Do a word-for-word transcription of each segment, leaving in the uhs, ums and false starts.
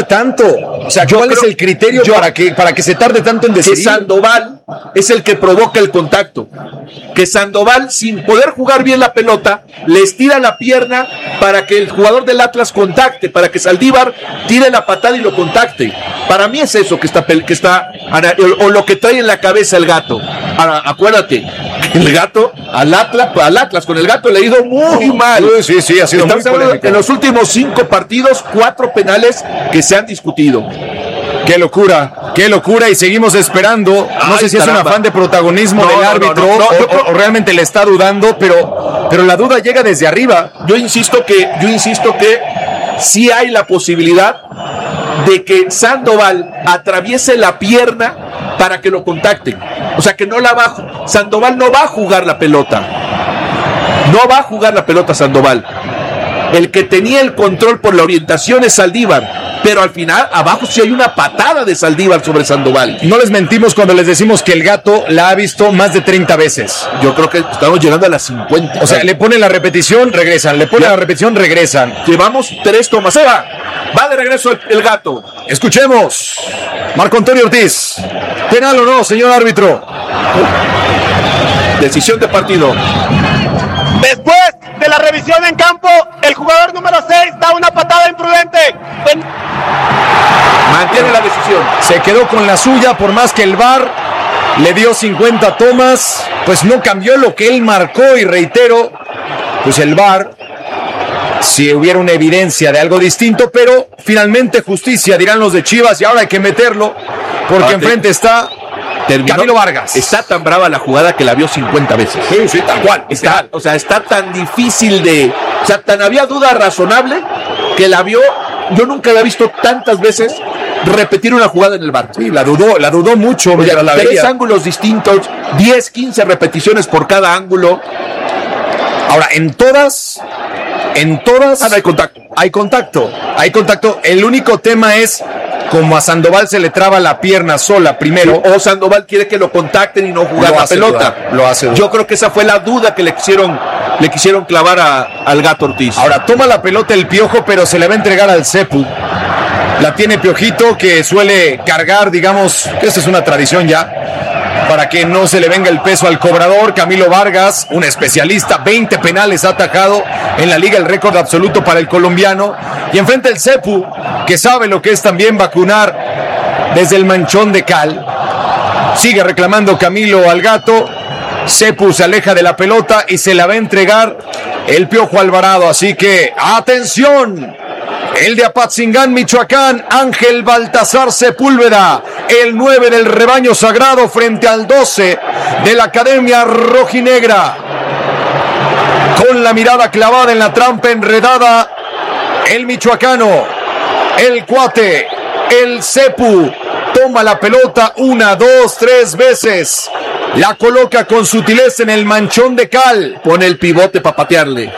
tardar tanto? O sea, ¿cuál es el criterio yo, para, que, para que se tarde tanto en decidir? Que Sandoval es el que provoca el contacto. Que Sandoval, sin poder jugar bien la pelota, le estira la pierna para que el jugador del Atlas contacte, para que Saldívar tire la patada y lo contacte. Para mí es eso que está, que está o lo que trae en la cabeza el Gato. Ahora, acuérdate, el Gato al Atlas, al Atlas con el Gato le ha ido muy mal. Sí, sí, ha sido Estamos muy polémico. En los últimos cinco partidos, cuatro penales que se han discutido. Qué locura, qué locura, y seguimos esperando. No Ay, sé si caramba. es un afán de protagonismo no, del no, árbitro no, no, no, o, yo creo, o realmente le está dudando, pero, pero la duda llega desde arriba. Yo insisto que, yo insisto que sí hay la posibilidad de que Sandoval atraviese la pierna para que lo contacten. O sea que no la va, Sandoval no va a jugar la pelota. No va a jugar la pelota Sandoval. El que tenía el control por la orientación es Saldívar. Pero al final, abajo sí hay una patada de Saldívar sobre Sandoval. No les mentimos cuando les decimos que el Gato la ha visto más de treinta veces. Yo creo que estamos llegando a las cincuenta. O sea, le ponen la repetición, regresan. Le ponen ya. la repetición, regresan. Llevamos tres tomas. Se va. Va de regreso el, el Gato. Escuchemos. Marco Antonio Ortiz. ¿Penal o no, señor árbitro? Decisión de partido. Después de la revisión en campo, el jugador número seis da una patada imprudente. En... Mantiene la decisión. Se quedó con la suya, por más que el V A R le dio cincuenta tomas, pues no cambió lo que él marcó, y reitero, pues el V A R, si hubiera una evidencia de algo distinto, pero finalmente justicia, dirán los de Chivas, y ahora hay que meterlo, porque ah, enfrente está... Terminó, Camilo Vargas. Está tan brava la jugada que la vio cincuenta veces. Sí, sí, tal cual. Está, o sea, está tan difícil de... O sea, tan había duda razonable que la vio... Yo nunca había visto tantas veces repetir una jugada en el V A R. Sí, la dudó, la dudó mucho. O sea, la tres veía. Ángulos distintos, diez, quince repeticiones por cada ángulo. Ahora, en todas... En todas... Ah, no hay contacto. Hay contacto. Hay contacto. El único tema es... Como a Sandoval se le traba la pierna sola primero. O Sandoval quiere que lo contacten y no jugar la pelota. Dudar, lo hace dudar. Yo creo que esa fue la duda que le quisieron, le quisieron clavar a, al Gato Ortiz. Ahora toma la pelota el Piojo, pero se le va a entregar al Cepu. La tiene Piojito, que suele cargar, digamos, que esa es una tradición ya, para que no se le venga el peso al cobrador. Camilo Vargas, un especialista, veinte penales ha atajado en la liga, el récord absoluto para el colombiano. Y enfrente el Cepu, que sabe lo que es también vacunar desde el manchón de cal. Sigue reclamando Camilo al Gato. Cepu se aleja de la pelota y se la va a entregar el Piojo Alvarado. Así que, ¡atención! El de Apatzingán, Michoacán, Ángel Baltasar Sepúlveda, el nueve del rebaño sagrado frente al doce de la Academia Rojinegra. Con la mirada clavada en la trampa enredada, el michoacano, el cuate, el Cepu, toma la pelota una, dos, tres veces. La coloca con sutileza en el manchón de cal. Pone el pivote para patearle.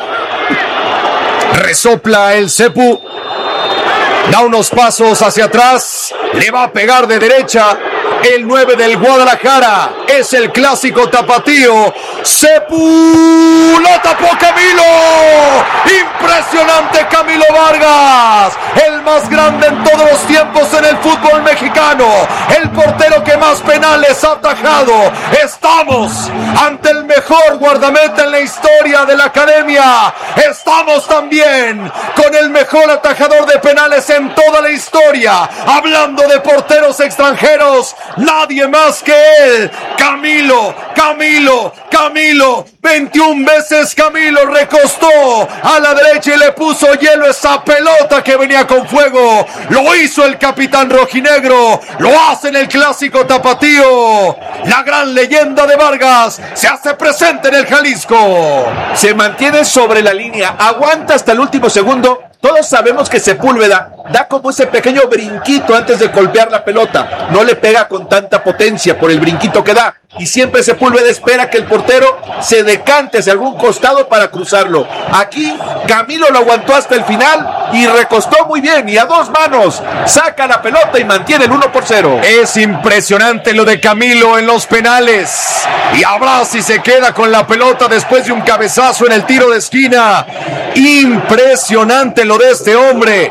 Resopla el Cepu. Da unos pasos hacia atrás. Le va a pegar de derecha. El nueve del Guadalajara. Es el clásico tapatío. Cepu. ¡Lo tapó Camilo! ¡Impresionante Camilo Vargas! El más grande en todos los tiempos en el fútbol mexicano. El portero que más penales ha atajado. Estamos ante el mejor guardameta en la historia de la academia. Estamos también con el mejor atajador de penales en toda la historia. Hablando de porteros extranjeros, nadie más que él. Camilo, Camilo, Camilo. veintiuna veces Camilo recostó a la derecha y le puso hielo a esa pelota que venía con fuego. Lo hizo el capitán rojinegro. Lo hace en el clásico tapatío. La gran leyenda de Vargas se hace presente en el Jalisco. Se mantiene sobre la línea. Aguanta hasta el último segundo. Todos sabemos que Sepúlveda da como ese pequeño brinquito antes de golpear la pelota. No le pega con tanta potencia por el brinquito que da. Y siempre Sepúlveda espera que el portero se decante hacia algún costado para cruzarlo. Aquí Camilo lo aguantó hasta el final y recostó muy bien. Y a dos manos saca la pelota y mantiene el uno por cero. Es impresionante lo de Camilo en los penales. Y habrá si se queda con la pelota después de un cabezazo en el tiro de esquina. Impresionante lo de este hombre.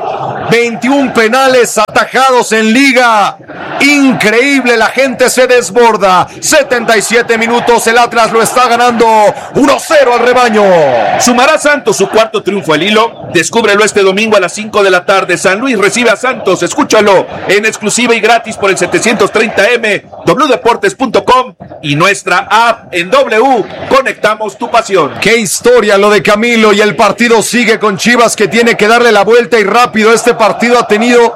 veintiún penales atajados en liga. Increíble, la gente se desborda. setenta y siete minutos, el Atlas lo está ganando uno cero al Rebaño. Sumará Santos su cuarto triunfo al hilo. Descúbrelo este domingo a las cinco de la tarde. San Luis recibe a Santos. Escúchalo en exclusiva y gratis por el setecientos treinta eme, w deportes punto com y nuestra app en W. Conectamos tu pasión. Qué historia lo de Camilo, y el partido sigue con Chivas, que tiene que darle la vuelta y rápido. Este partido ha tenido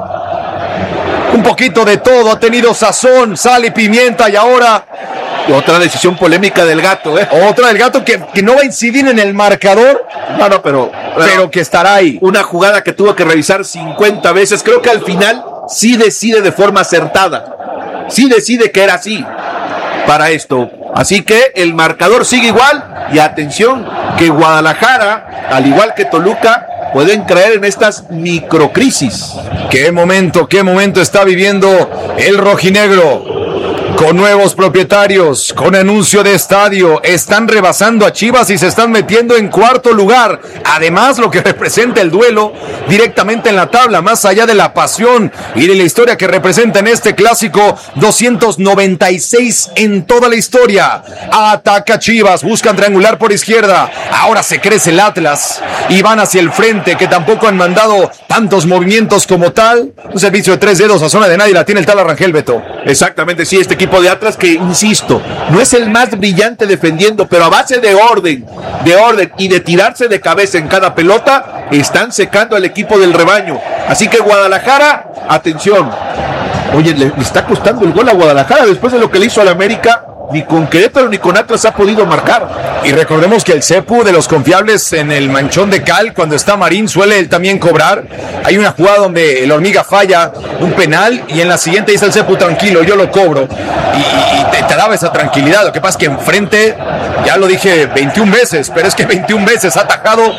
un poquito de todo, ha tenido sazón, sal y pimienta, y ahora otra decisión polémica del Gato, ¿eh? Otra del Gato que, que no va a incidir en el marcador. No, no, pero, pero, pero que estará ahí. Una jugada que tuvo que revisar cincuenta veces. Creo que al final sí decide de forma acertada. Sí decide que era así para esto. Así que el marcador sigue igual. Y atención, que Guadalajara, al igual que Toluca, pueden caer en estas microcrisis. Qué momento, qué momento está viviendo el rojinegro. Con nuevos propietarios, con anuncio de estadio, están rebasando a Chivas y se están metiendo en cuarto lugar. Además, lo que representa el duelo directamente en la tabla, más allá de la pasión y de la historia que representa en este clásico, doscientos noventa y seis en toda la historia. Ataca Chivas, buscan triangular por izquierda. Ahora se crece el Atlas y van hacia el frente, que tampoco han mandado tantos movimientos como tal. Un servicio de tres dedos a zona de nadie la tiene el tal Arrangel, Beto. Exactamente, sí, este equipo de Atlas que, insisto, no es el más brillante defendiendo, pero a base de orden, de orden y de tirarse de cabeza en cada pelota, están secando al equipo del Rebaño. Así que Guadalajara, atención. Oye, le, le está costando el gol a Guadalajara después de lo que le hizo al América. Ni con Querétaro ni con Atlas ha podido marcar. Y recordemos que el Cepu, de los confiables en el manchón de cal, cuando está Marín, suele él también cobrar. Hay una jugada donde el Hormiga falla un penal y en la siguiente dice el Cepu, tranquilo, yo lo cobro. Y, y te, te daba esa tranquilidad. Lo que pasa es que enfrente, ya lo dije veintiún veces, pero es que veintiún veces ha atajado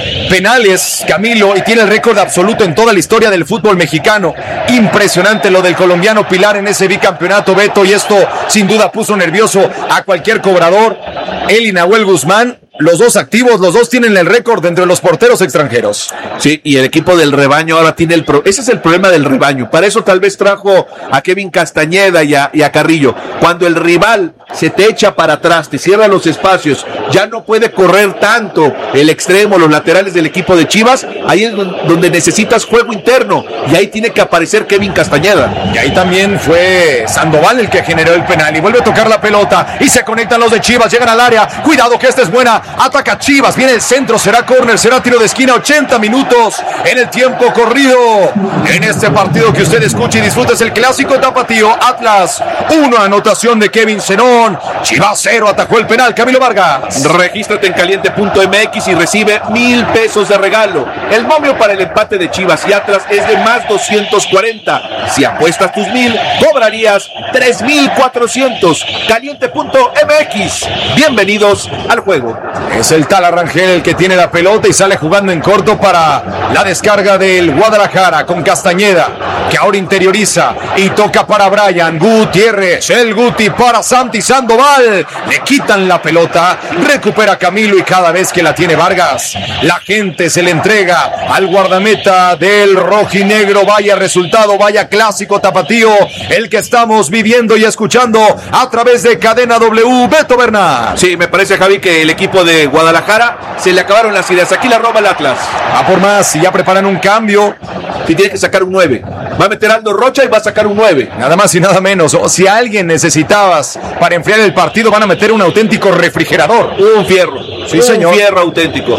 penales Camilo y tiene el récord absoluto en toda la historia del fútbol mexicano. Impresionante lo del colombiano Pilar en ese bicampeonato, Beto, y esto sin duda puso nervioso a cualquier cobrador. Él y Nahuel Guzmán, los dos activos, los dos tienen el récord entre los porteros extranjeros. Sí, y el equipo del Rebaño ahora tiene el... Pro... Ese es el problema del Rebaño. Para eso tal vez trajo a Kevin Castañeda y a, y a Carrillo. Cuando el rival se te echa para atrás, te cierra los espacios, ya no puede correr tanto el extremo, los laterales del equipo de Chivas, ahí es donde necesitas juego interno, y ahí tiene que aparecer Kevin Castañeda. Y ahí también fue Sandoval el que generó el penal, y vuelve a tocar la pelota, y se conectan los de Chivas, llegan al área, cuidado que esta es buena, ataca Chivas, viene el centro, será córner, será tiro de esquina, ochenta minutos en el tiempo corrido. En este partido que usted escucha y disfruta es el clásico tapatío. Atlas uno, anotación de Kevin Zenón. Chivas cero, atajó el penal Camilo Vargas. Regístrate en caliente punto eme equis y recibe mil pesos de regalo. El momio para el empate de Chivas y Atlas es de más doscientos cuarenta. Si apuestas tus mil, cobrarías tres mil cuatrocientos. caliente punto eme equis. Bienvenidos al juego. Es el tal Arrangel el que tiene la pelota y sale jugando en corto para la descarga del Guadalajara con Castañeda, que ahora interioriza y toca para Brian Gutiérrez. El Guti para Santi Sandoval. Le quitan la pelota, recupera Camilo y cada vez que la tiene Vargas, la gente se le entrega al guardameta del rojinegro. Vaya resultado, vaya clásico tapatío el que estamos viviendo y escuchando a través de Cadena W. Beto Bernal. Sí, me parece, Javi, que el equipo de Guadalajara se le acabaron las ideas. Aquí la roba el Atlas. A por más, y ya preparan un cambio. Si tiene que sacar un nueve. Va a meter Aldo Rocha y va a sacar un nueve. Nada más y nada menos. O si alguien necesitabas para enfriar el partido, van a meter un auténtico refrigerador. Un fierro. Sí, un señor. fierro auténtico.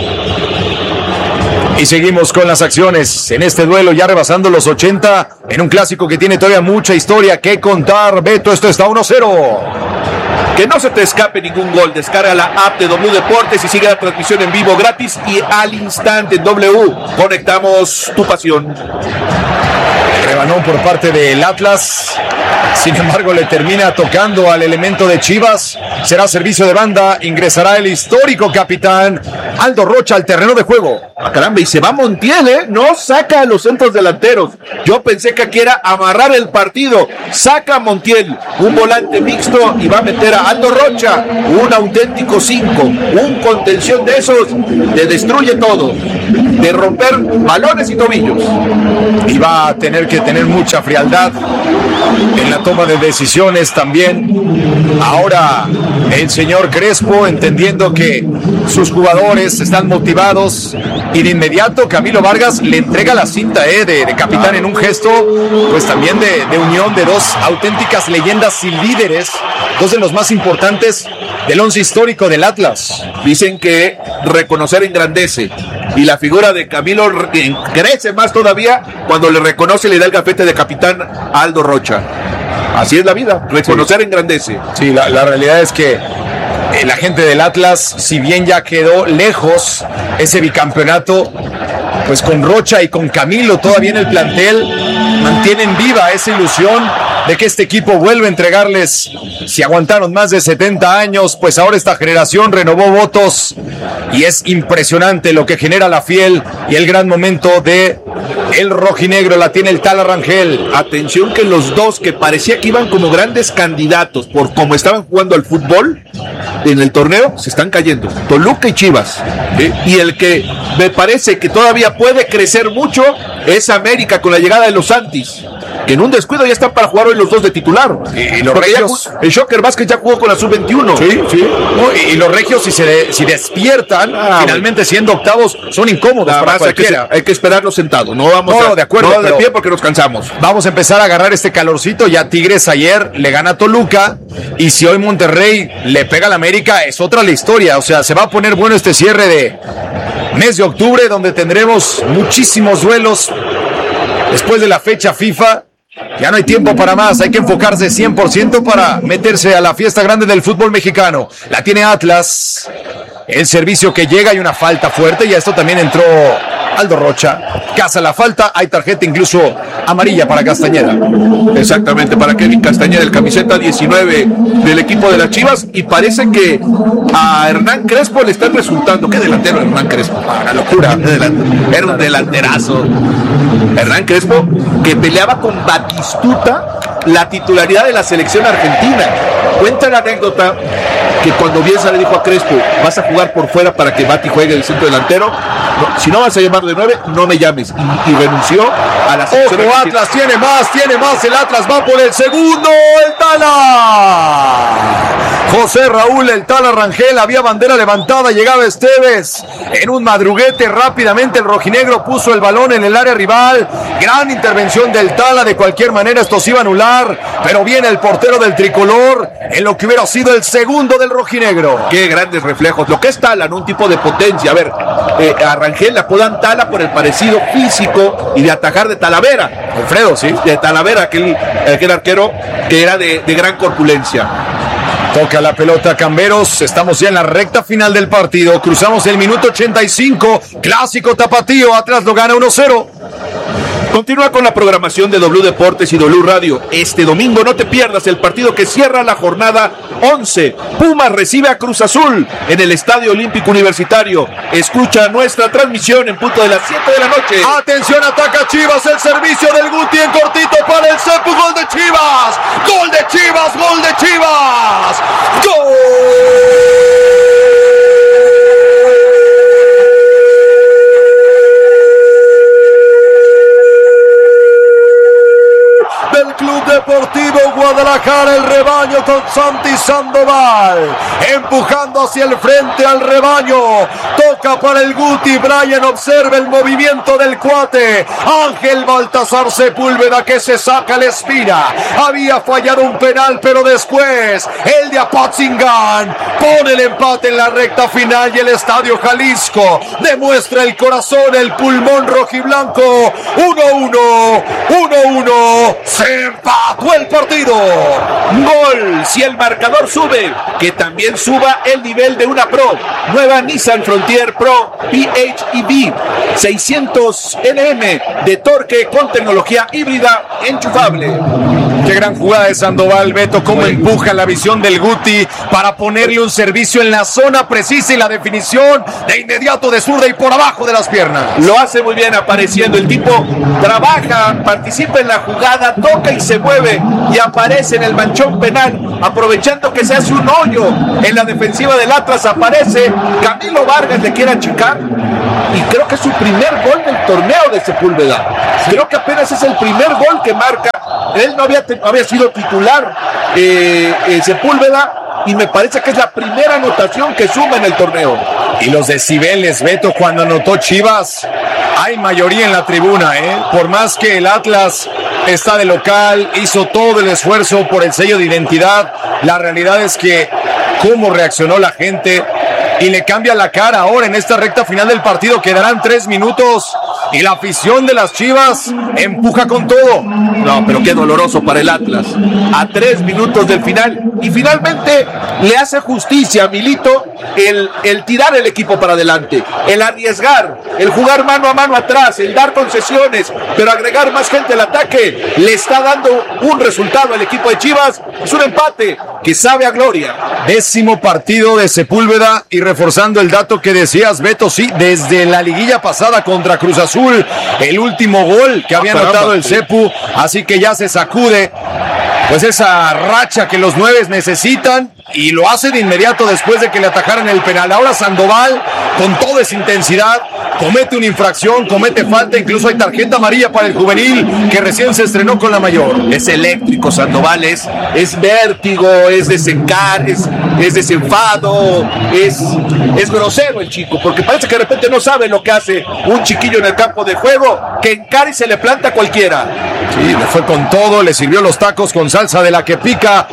Y seguimos con las acciones en este duelo, ya rebasando los ochenta, en un clásico que tiene todavía mucha historia que contar. Beto, esto está uno cero. Que no se te escape ningún gol. Descarga la app de W Deportes y sigue la transmisión en vivo gratis y al instante en W. Conectamos tu pasión. Rebanón por parte del Atlas. Sin embargo, le termina tocando al elemento de Chivas. Será servicio de banda. Ingresará el histórico capitán Aldo Rocha al terreno de juego. Ah, caramba, y se va Montiel, ¿eh? No saca a los centros delanteros. Yo pensé que aquí era amarrar el partido. Saca a Montiel, un volante mixto, y va a meter a Aldo Rocha, un auténtico cinco, un contención de esos, de destruye todo, de romper balones y tobillos. Y va a tener que tener mucha frialdad en la toma de decisiones también. Ahora el señor Crespo, entendiendo que sus jugadores están motivados, y de inmediato Camilo Vargas le entrega la cinta eh, de, de capitán en un gesto pues también de, de unión de dos auténticas leyendas y líderes, dos de los más importantes del once histórico del Atlas. Dicen que reconocer engrandece, y la figura de Camilo crece más todavía cuando le reconoce y le da el gafete de capitán a Aldo Rocha. Así es la vida, reconocer sí. engrandece. Sí, la, la realidad es que la gente del Atlas, si bien ya quedó lejos ese bicampeonato, pues con Rocha y con Camilo todavía en el plantel, mantienen viva esa ilusión de que este equipo vuelve a entregarles, si aguantaron más de setenta años, pues ahora esta generación renovó votos, y es impresionante lo que genera la fiel y el gran momento de el rojinegro. La tiene el Tala Rangel. Atención que los dos que parecía que iban como grandes candidatos por cómo estaban jugando al fútbol en el torneo, se están cayendo, Toluca y Chivas, ¿sí? Y el que me parece que todavía puede crecer mucho es América, con la llegada de los Santis, que en un descuido ya están para jugar hoy los dos de titular. Y, y los regios, ya, el Shocker Vázquez ya jugó con la sub veintiuno. Sí, sí. No, y, y los regios, si se de, si despiertan, ah, finalmente bueno. siendo octavos, son incómodos Nada para más cualquiera. Hay que, hay que esperarlos sentados. No vamos no, a, de acuerdo, no de pie porque nos cansamos. Vamos a empezar a agarrar este calorcito. Ya Tigres ayer le gana a Toluca, y si hoy Monterrey le pega a la América, es otra la historia. O sea, se va a poner bueno este cierre de mes de octubre, donde tendremos muchísimos duelos después de la fecha FIFA. Ya no hay tiempo para más, hay que enfocarse cien por ciento para meterse a la fiesta grande del fútbol mexicano. La tiene Atlas, el servicio que llega, y una falta fuerte, y a esto también entró Aldo Rocha, caza la falta, hay tarjeta incluso amarilla para Castañeda. Exactamente, para Kevin Castañeda, el camiseta diecinueve del equipo de las Chivas, y parece que a Hernán Crespo le está resultando. ¿Qué delantero Hernán Crespo? Una locura, era un delanterazo. Hernán Crespo, que peleaba con Batistuta la titularidad de la selección argentina. Cuenta la anécdota que cuando Bielsa le dijo a Crespo, vas a jugar por fuera para que Bati juegue el centro delantero, no, si no vas a llamar de nueve, no me llames, y, y renunció a la selección. Ojo, Atlas tiene más, tiene más, el Atlas va por el segundo, el Tala. José Raúl el Tala Rangel, había bandera levantada, llegaba Esteves en un madruguete, rápidamente el rojinegro puso el balón en el área rival, gran intervención del Tala. De cualquier manera esto se iba a anular, pero viene el portero del tricolor en lo que hubiera sido el segundo del rojinegro. Qué grandes reflejos, lo que es Tala, ¿no? Un tipo de potencia. A ver, eh, a Rangel le apodan Tala por el parecido físico y de atajar de Talavera, Alfredo, sí, de Talavera, aquel, aquel arquero que era de, de gran corpulencia. Toca la pelota Camberos, estamos ya en la recta final del partido, cruzamos el minuto ochenta y cinco, clásico tapatío, Atlas lo gana uno cero. Continúa con la programación de W Deportes y W Radio. Este domingo no te pierdas el partido que cierra la jornada once. Pumas recibe a Cruz Azul en el Estadio Olímpico Universitario. Escucha nuestra transmisión en punto de las siete de la noche. Atención, ataca Chivas, el servicio del Guti en cortito para el Cepu, gol de Chivas, gol de Chivas, gol de Chivas, gol. Del Club Deportivo Guadalajara, el rebaño con Santi Sandoval, empujando hacia el frente al rebaño, toca para el Guti, Brian observa el movimiento del cuate, Ángel Baltasar Sepúlveda que se saca la espina, había fallado un penal, pero después el de Apatzingán pone el empate en la recta final, y el Estadio Jalisco demuestra el corazón, el pulmón rojiblanco. Uno uno, uno uno, se empató el partido. Gol, si el marcador sube, que también suba el nivel de una Pro, nueva Nissan Frontier Pro P H E V, seiscientos N M de torque con tecnología híbrida enchufable. Qué gran jugada de Sandoval, Beto, cómo Muy empuja bien. La visión del Guti para ponerle un servicio en la zona precisa y la definición de inmediato de zurda y por abajo de las piernas. Lo hace muy bien apareciendo, el tipo trabaja, participa en la jugada, toca y se mueve y aparece en el manchón penal, aprovechando que se hace un hoyo en la defensiva del Atlas, aparece Camilo Vargas, le quiere achicar y creo que es su primer gol del torneo de Sepúlveda. Creo que apenas es el primer gol que marca. Él no había, no había sido titular eh, eh, Sepúlveda, y me parece que es la primera anotación que suma en el torneo. Y los decibeles, Beto, cuando anotó Chivas, hay mayoría en la tribuna, ¿eh? Por más que el Atlas está de local, hizo todo el esfuerzo por el sello de identidad, la realidad es que cómo reaccionó la gente y le cambia la cara ahora en esta recta final del partido. Quedarán tres minutos y la afición de las Chivas empuja con todo. No, pero qué doloroso para el Atlas. A tres minutos del final. Y finalmente le hace justicia a Milito el, el tirar el equipo para adelante, el arriesgar, el jugar mano a mano atrás, el dar concesiones, pero agregar más gente al ataque. Le está dando un resultado al equipo de Chivas. Es un empate que sabe a gloria. Décimo partido de Sepúlveda, y reforzando el dato que decías, Beto, sí, desde la liguilla pasada contra Cruz Azul, el último gol que había ah, anotado caramba, el sí. Cepu, así que ya se sacude pues esa racha que los nueves necesitan, y lo hace de inmediato después de que le atajaran el penal. Ahora Sandoval, con toda esa intensidad, comete una infracción, comete falta, incluso hay tarjeta amarilla para el juvenil que recién se estrenó con la mayor. Es eléctrico Sandoval, es, es vértigo, es desencar, es, es desenfado, es, es grosero el chico, porque parece que de repente no sabe lo que hace un chiquillo en el campo de juego, que encara y se le planta a cualquiera. Sí, le fue con todo, le sirvió los tacos con salsa de la que pica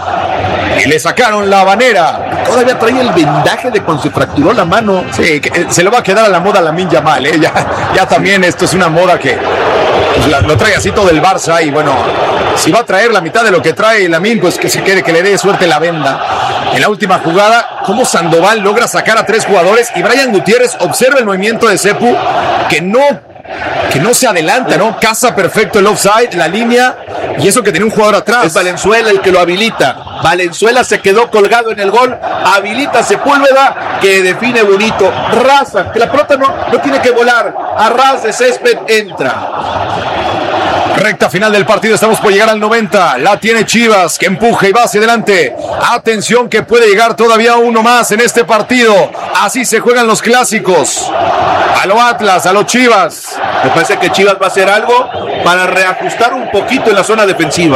y le sacaron la habanera. Todavía trae el vendaje de cuando se fracturó la mano. Sí, que, eh, se le va a quedar a la moda Lamine Yamal, ¿eh? Ya, ya también esto es una moda que pues, la, lo trae así todo el Barça, y bueno, si va a traer la mitad de lo que trae Lamine, pues que se quede, que le dé suerte la venda. En la última jugada, cómo Sandoval logra sacar a tres jugadores, y Brian Gutiérrez observa el movimiento de Cepu, que no que no se adelanta, ¿no? Caza perfecto el offside, la línea, y eso que tenía un jugador atrás. Es Valenzuela el que lo habilita. Valenzuela se quedó colgado en el gol, habilita a Sepúlveda, que define bonito, raza, que la pelota no, no tiene que volar, a ras de césped entra. Recta final del partido, estamos por llegar al noventa, la tiene Chivas, que empuja y va hacia adelante. Atención que puede llegar todavía uno más en este partido. Así se juegan los clásicos. A lo Atlas, a lo Chivas. Me parece que Chivas va a hacer algo para reajustar un poquito en la zona defensiva.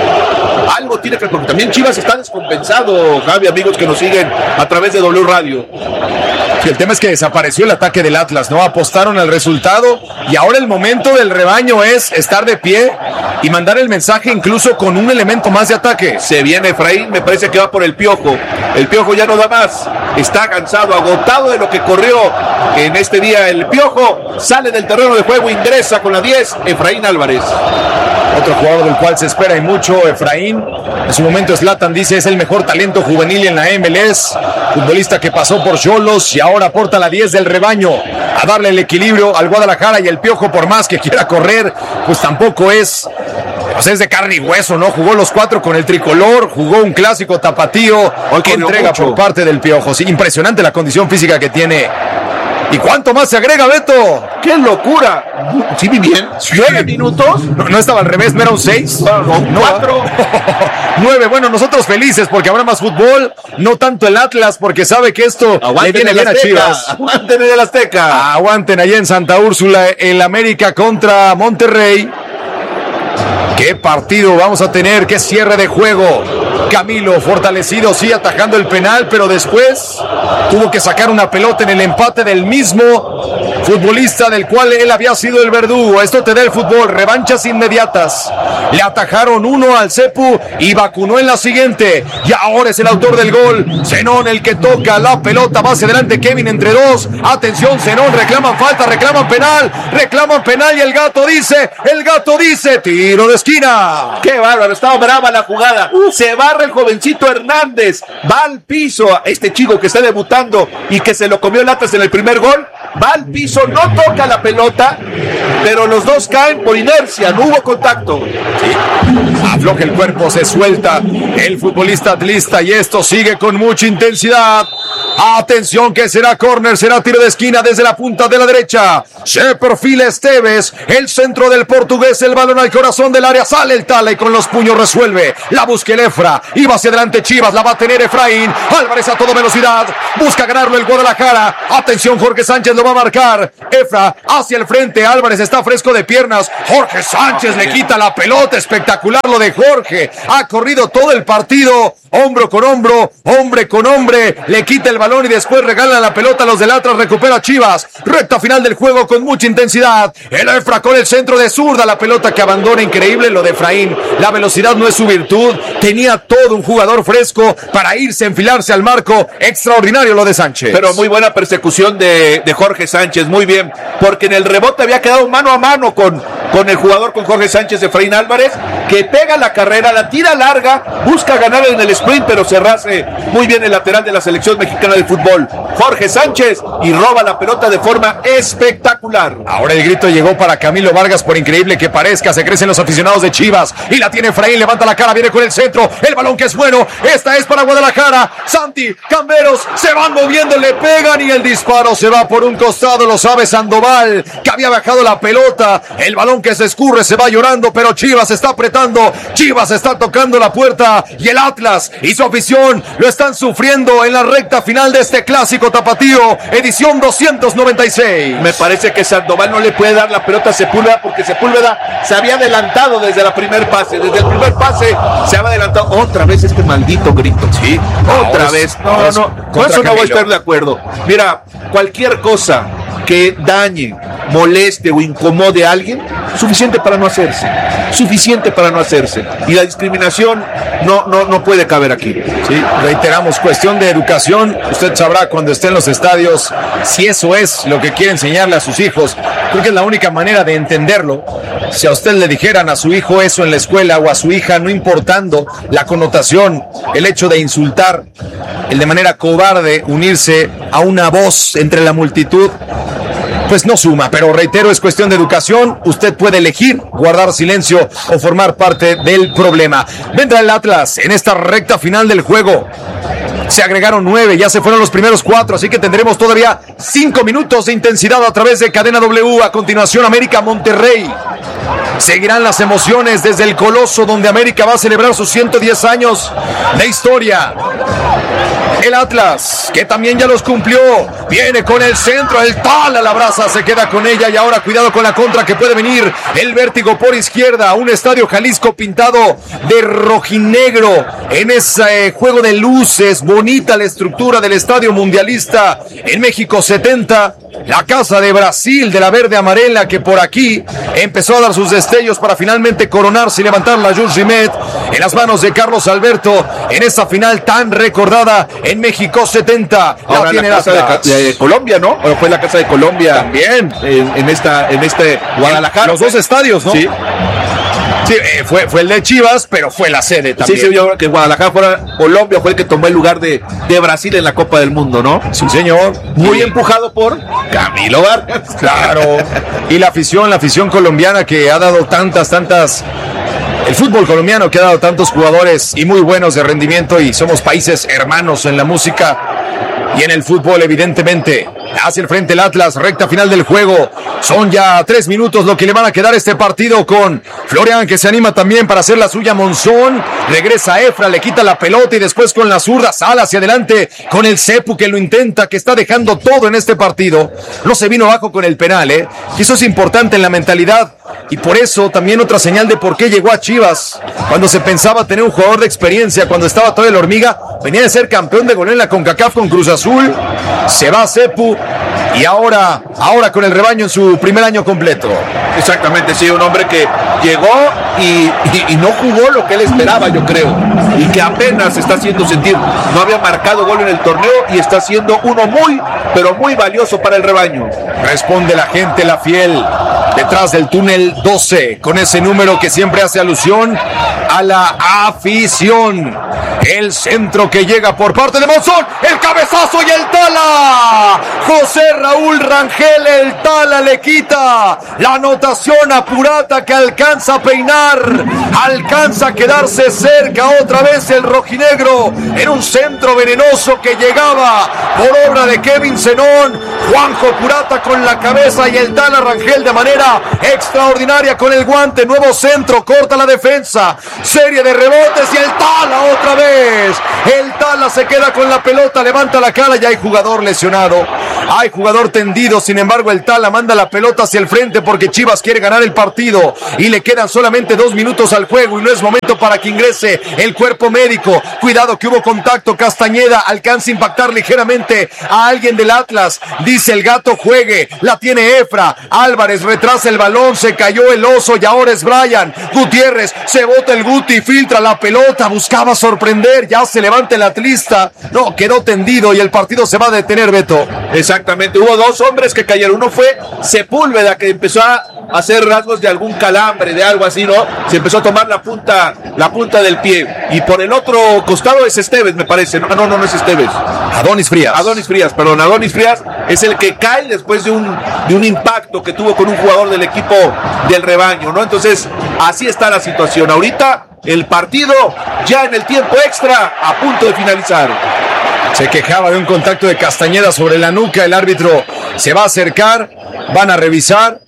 Algo tiene que, porque también Chivas está descompensado, Javi, amigos que nos siguen a través de W Radio. Sí, el tema es que desapareció el ataque del Atlas, ¿no? Apostaron al resultado, y ahora el momento del rebaño es estar de pie y mandar el mensaje incluso con un elemento más de ataque. Se viene Efraín, me parece que va por el Piojo. El Piojo ya no da más, está cansado, agotado de lo que corrió en este día. El Piojo sale del terreno de juego, ingresa con la diez, Efraín Álvarez. Otro jugador del cual se espera y mucho, Efraín. En su momento Zlatan dice es el mejor talento juvenil en la M L S, futbolista que pasó por Xolos y ahora aporta la diez del rebaño a darle el equilibrio al Guadalajara. Y el Piojo, por más que quiera correr, pues tampoco es, pues es de carne y hueso, ¿no? Jugó los cuatro con el tricolor, jugó un clásico tapatío. Hoy que entrega mucho. por parte del Piojo. Sí, impresionante la condición física que tiene. ¿Y cuánto más se agrega, Beto? ¡Qué locura! ¿Sí vi bien? ¿Nueve minutos? ¿No, no estaba al revés? ¿No era un seis? No, no, cuatro. Nueve. Bueno, nosotros felices porque habrá más fútbol. No tanto el Atlas, porque sabe que esto Aguanten le viene el bien a Azteca. Chivas. Aguanten en el Azteca. Aguanten allá en Santa Úrsula el América contra Monterrey. ¿Qué partido vamos a tener? ¿Qué cierre de juego? Camilo, fortalecido, sí, atajando el penal, pero después tuvo que sacar una pelota en el empate del mismo futbolista del cual él había sido el verdugo. Esto te da el fútbol, revanchas inmediatas. Le atajaron uno al Cepu y vacunó en la siguiente. Y ahora es el autor del gol, Zenón, el que toca la pelota, va hacia adelante Kevin entre dos. Atención, Zenón, reclaman falta, reclaman penal, reclaman penal y el gato dice, el gato dice, tiro de esquina. ¡Qué bárbaro! Estaba brava la jugada. Se barra el jovencito Hernández. Va al piso. Este chico que está debutando y que se lo comió Latas en el primer gol. Va al piso, no toca la pelota, pero los dos caen por inercia. No hubo contacto. Sí. Afloja el cuerpo, se suelta el futbolista atlista y esto sigue con mucha intensidad. Atención que será córner, será tiro de esquina desde la punta de la derecha. Se perfila Esteves, el centro del portugués, el balón al corazón del área, sale el Tala y con los puños resuelve. La busca el Efra, iba hacia adelante Chivas, la va a tener Efraín. Álvarez a toda velocidad, busca ganarlo el Guadalajara. Atención, Jorge Sánchez lo va a marcar. Efra hacia el frente, Álvarez está fresco de piernas. Jorge Sánchez le quita la pelota, espectacular lo de Jorge. Ha corrido todo el partido, hombro con hombro, hombre con hombre, le quita el balón y después regala la pelota a los del Atlas, recupera Chivas. Recta final del juego con mucha intensidad. El Efra con el centro de zurda, la pelota que abandona, increíble lo de Efraín. La velocidad no es su virtud, tenía todo un jugador fresco para irse, enfilarse al marco. Extraordinario lo de Sánchez. Pero muy buena persecución de, de Jorge Sánchez, muy bien, porque en el rebote había quedado mano a mano con, con el jugador, con Jorge Sánchez, Efraín Álvarez, que pega la carrera, la tira larga, busca ganar en el sprint, pero se race muy bien el lateral de la selección mexicana de fútbol, Jorge Sánchez, y roba la pelota de forma espectacular. Ahora el grito llegó para Camilo Vargas, por increíble que parezca, se crecen los aficionados de Chivas, y la tiene Efraín, levanta la cara, viene con el centro, el balón que es bueno, esta es para Guadalajara, Santi, Camberos, se van moviendo, le pegan y el disparo se va por un costado, lo sabe Sandoval, que había bajado la pelota, el balón que se escurre, se va llorando, pero Chivas está apretando, Chivas está tocando la puerta, y el Atlas y su afición lo están sufriendo en la recta final de este clásico tapatío, edición doscientos noventa y seis. Me parece que Sandoval no le puede dar la pelota a Sepúlveda, porque Sepúlveda se había adelantado desde la primer pase, desde el primer pase se había adelantado, otra vez este maldito grito, sí, otra no, vez, no, no, no, con eso no voy a estar de acuerdo. Mira, cualquier cosa que dañe, moleste o incomode a alguien, suficiente para no hacerse, suficiente para no hacerse, y la discriminación no, no, no puede caber aquí. Sí, reiteramos, cuestión de educación, usted sabrá cuando esté en los estadios si eso es lo que quiere enseñarle a sus hijos. Creo que es la única manera de entenderlo. Si a usted le dijeran a su hijo eso en la escuela o a su hija, no importando la connotación, el hecho de insultar, el de manera cobarde unirse a una voz entre la multitud, pues no suma, pero reitero, es cuestión de educación. Usted puede elegir guardar silencio o formar parte del problema. Vendrá el Atlas en esta recta final del juego. Se agregaron nueve, ya se fueron los primeros cuatro, así que tendremos todavía cinco minutos de intensidad a través de Cadena W. A continuación, América Monterrey. Seguirán las emociones desde el Coloso, donde América va a celebrar sus ciento diez años de historia. El Atlas, que también ya los cumplió, viene con el centro, el Tala la abraza, se queda con ella, y ahora cuidado con la contra que puede venir. El vértigo por izquierda, un estadio Jalisco pintado de rojinegro en ese juego de luces, bonita la estructura del estadio mundialista en México setenta. La casa de Brasil de la verde amarela, que por aquí empezó a dar sus destellos para finalmente coronarse y levantar la Jules Rimet en las manos de Carlos Alberto en esta final tan recordada en México setenta. Ahora la tiene la casa de, de Colombia, ¿no? O fue la casa de Colombia también en, en esta en este Guadalajara. Los dos estadios, ¿no? Sí. Sí, eh, fue, fue el de Chivas, pero fue la sede también. Sí, sí, yo creo que Guadalajara fuera Colombia, fue el que tomó el lugar de, de Brasil en la Copa del Mundo, ¿no? Sí, señor. Muy sí. Empujado por Camilo Vargas. Claro. Y la afición, la afición colombiana que ha dado tantas, tantas... El fútbol colombiano que ha dado tantos jugadores y muy buenos de rendimiento, y somos países hermanos en la música y en el fútbol, evidentemente. Hacia el frente el Atlas, recta final del juego. Son ya tres minutos lo que le van a quedar a este partido, con Florian que se anima también para hacer la suya. Monzón, regresa Efra, le quita la pelota y después con la zurda sale hacia adelante con el Cepu, que lo intenta, que está dejando todo en este partido. No se vino abajo con el penal, ¿eh? Y eso es importante en la mentalidad, y por eso también otra señal de por qué llegó a Chivas. Cuando se pensaba tener un jugador de experiencia, cuando estaba todavía la hormiga, venía de ser campeón de goleo en la CONCACAF con Cruz Azul, se va Cepu, y ahora, ahora con el rebaño en su primer año completo. Exactamente, sí, un hombre que llegó y, y, y no jugó lo que él esperaba, yo creo, y que apenas se está haciendo sentir. No había marcado gol en el torneo y está siendo uno muy, pero muy valioso para el rebaño. Responde la gente, la fiel, detrás del túnel doce, con ese número que siempre hace alusión a la afición. El centro que llega por parte de Monzón. El cabezazo y el Tala. José Raúl Rangel, el Tala le quita la anotación a Purata, que alcanza a peinar. Alcanza a quedarse cerca otra vez el rojinegro. En un centro venenoso que llegaba por obra de Kevin Zenón. Juanjo Purata con la cabeza y el Tala Rangel de manera extraordinaria con el guante. Nuevo centro, corta la defensa. Serie de rebotes y el Tala otra vez. El Tala se queda con la pelota, levanta la cara y hay jugador lesionado. Hay jugador tendido, sin embargo el Tala manda la pelota hacia el frente porque Chivas quiere ganar el partido y le quedan solamente dos minutos al juego y no es momento para que ingrese el cuerpo médico. Cuidado que hubo contacto, Castañeda alcanza a impactar ligeramente a alguien del Atlas. Dice el Gato juegue, la tiene Efra. Álvarez retrasa el balón, se cayó el Oso y ahora es Brian. Gutiérrez, se bota el Guti, filtra la pelota, buscaba sorprender, ya se levanta el atlista. No, quedó tendido y el partido se va a detener, Beto. Exactamente, hubo dos hombres que cayeron. Uno fue Sepúlveda, que empezó a hacer rasgos de algún calambre, de algo así, ¿no? Se empezó a tomar la punta, la punta del pie. Y por el otro costado es Esteves, me parece. No, no, no, no es Esteves. Adonis Frías. Adonis Frías, perdón. Adonis Frías es el que cae después de un, de un impacto que tuvo con un jugador del equipo del rebaño, ¿no? Entonces, así está la situación. Ahorita, el partido ya en el tiempo extra, a punto de finalizar. Se quejaba de un contacto de Castañeda sobre la nuca. El árbitro se va a acercar, van a revisar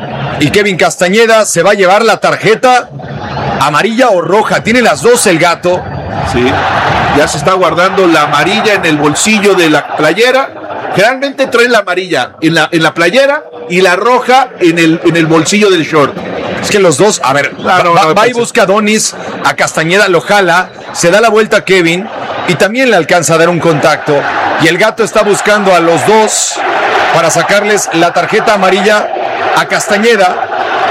y Kevin Castañeda se va a llevar la tarjeta amarilla o roja. Tiene las dos el Gato. Sí, ya se está guardando la amarilla en el bolsillo de la playera. Generalmente traen la amarilla en la, en la playera y la roja en el, en el bolsillo del short. Es que los dos, a ver, claro, va, no, va y busca a Donis, a Castañeda lo jala, se da la vuelta a Kevin y también le alcanza a dar un contacto. Y el Gato está buscando a los dos para sacarles la tarjeta amarilla a Castañeda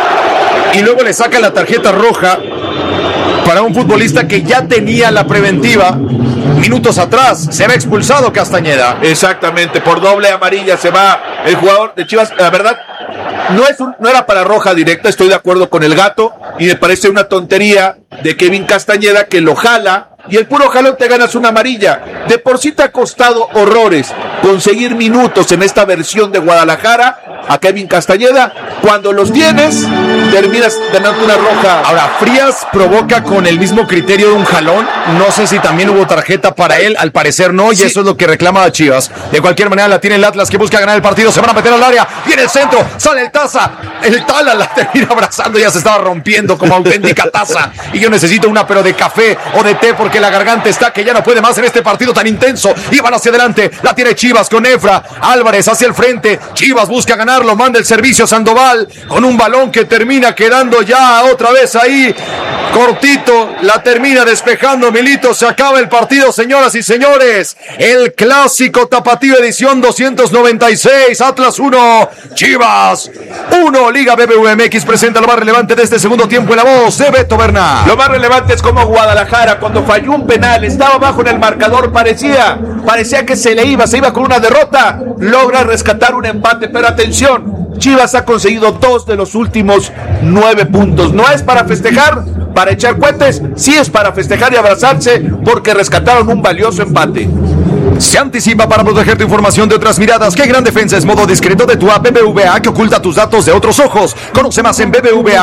y luego le saca la tarjeta roja para un futbolista que ya tenía la preventiva minutos atrás. Se va expulsado Castañeda. Exactamente, por doble amarilla se va el jugador de Chivas. La verdad, no, es un, no era para roja directa, estoy de acuerdo con el Gato, y me parece una tontería de Kevin Castañeda que lo jala, y el puro jalón te ganas una amarilla. De por sí te ha costado horrores conseguir minutos en esta versión de Guadalajara a Kevin Castañeda. Cuando los tienes, terminas ganando una roja. Ahora, Frías provoca con el mismo criterio de un jalón. No sé si también hubo tarjeta para él, al parecer no, y sí, eso es lo que reclama a Chivas. De cualquier manera la tiene el Atlas, que busca ganar el partido. Se van a meter al área, viene el centro, sale el Taza, el Tala la termina abrazando, ya se estaba rompiendo como auténtica taza. Y yo necesito una pero de café o de té porque la garganta está que ya no puede más en este partido tan intenso. Y van hacia adelante, la tiene Chivas con Efra, Álvarez hacia el frente, Chivas busca ganarlo, manda el servicio Sandoval con un balón que termina quedando ya otra vez ahí cortito, la termina despejando Milito. Se acaba el partido, señoras y señores. El clásico tapatío edición doscientos noventa y seis, Atlas uno, Chivas uno. Liga B B V M X presenta lo más relevante de este segundo tiempo en la voz de Beto Bernal. Lo más relevante es como Guadalajara, cuando falló un penal, estaba abajo en el marcador, parecía, parecía que se le iba, se iba con una derrota, logra rescatar un empate, pero atención, Chivas ha conseguido dos de los últimos nueve puntos. No es para festejar, para echar cohetes, sí es para festejar y abrazarse porque rescataron un valioso empate. Se anticipa para proteger tu información de otras miradas. ¡Qué gran defensa! Es modo discreto de tu app B B V A que oculta tus datos de otros ojos. Conoce más en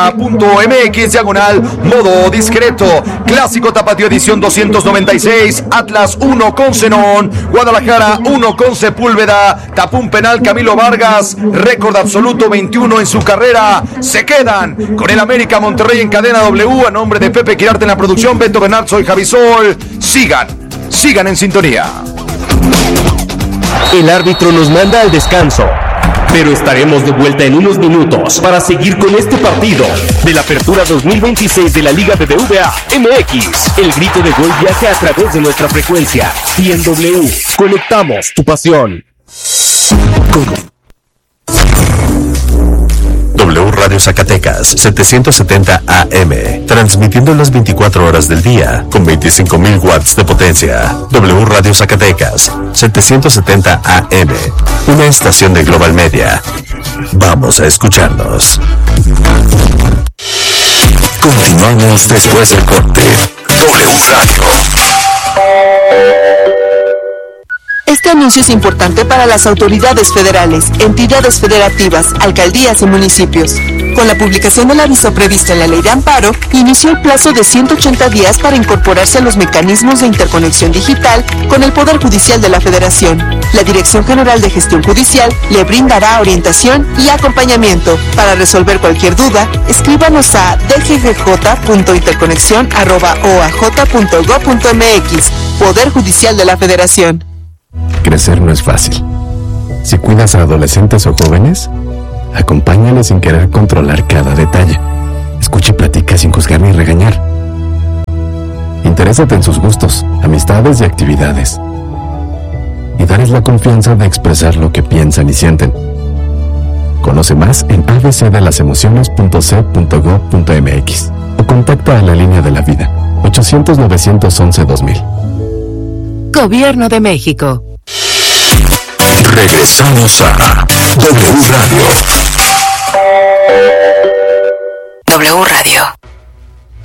bbva.mx diagonal modo discreto. Clásico tapatío edición doscientos noventa y seis. Atlas uno con Zenón. Guadalajara uno con Sepúlveda. Tapó un penal Camilo Vargas. Récord absoluto veintiuno en su carrera. Se quedan con el América Monterrey en cadena W. A nombre de Pepe Quirarte en la producción, Beto Bernal, soy Javisol. Sigan, sigan en sintonía. El árbitro nos manda al descanso, pero estaremos de vuelta en unos minutos para seguir con este partido de la Apertura dos mil veintiséis de la Liga B B V A M X. El grito de gol viaja a través de nuestra frecuencia y en W conectamos tu pasión. Con W Radio Zacatecas setecientos setenta A M, transmitiendo las veinticuatro horas del día con veinticinco mil watts de potencia. W Radio Zacatecas setecientos setenta A M, una estación de Global Media. Vamos a escucharnos. Continuamos después del corte. W Radio. Este anuncio es importante para las autoridades federales, entidades federativas, alcaldías y municipios. Con la publicación del aviso previsto en la Ley de Amparo, inició el plazo de ciento ochenta días para incorporarse a los mecanismos de interconexión digital con el Poder Judicial de la Federación. La Dirección General de Gestión Judicial le brindará orientación y acompañamiento. Para resolver cualquier duda, escríbanos a d g g j punto interconexión arroba o a j punto gob punto m x. Poder Judicial de la Federación. Crecer no es fácil. Si cuidas a adolescentes o jóvenes, acompáñales sin querer controlar cada detalle. Escucha y platica sin juzgar ni regañar. Interésate en sus gustos, amistades y actividades. Y darles la confianza de expresar lo que piensan y sienten. Conoce más en a b c de las emociones punto c punto gob punto m x o contacta a la línea de la vida ochocientos, novecientos once, dos mil. Gobierno de México. Regresamos a W Radio. W Radio.